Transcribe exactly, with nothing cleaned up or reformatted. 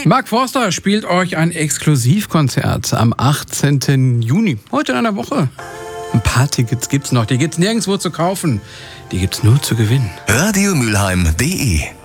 Mark Forster spielt euch ein Exklusivkonzert am achtzehnten Juni, heute in einer Woche. Ein paar Tickets gibt's noch, die gibt's nirgendwo zu kaufen, die gibt's nur zu gewinnen. radio mülheim punkt de